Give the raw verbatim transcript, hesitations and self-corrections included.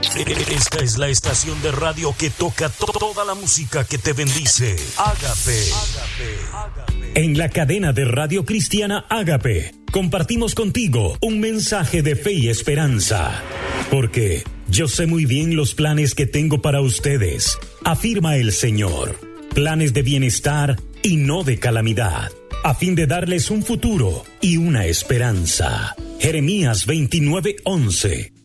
Esta es la estación de radio que toca to- toda la música que te bendice. Ágape. En la cadena de radio cristiana Ágape, compartimos contigo un mensaje de fe y esperanza. Porque yo sé muy bien los planes que tengo para ustedes, afirma el Señor. Planes de bienestar y no de calamidad, a fin de darles un futuro y una esperanza. Jeremías veintinueve once.